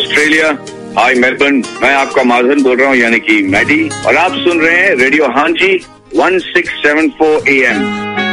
Australia, हाय Melbourne, मैं आपका माधवन बोल रहा हूँ, यानी कि मैडी, और आप सुन रहे हैं रेडियो हांजी 1674 AM।